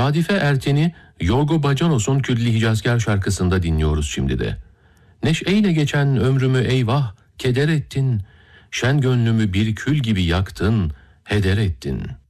Latife Erten'i Yorgo Bacanos'un Külli Hicazkar şarkısında dinliyoruz şimdi de. Neşeyle geçen ömrümü eyvah keder ettin, şen gönlümü bir kül gibi yaktın, heder ettin.''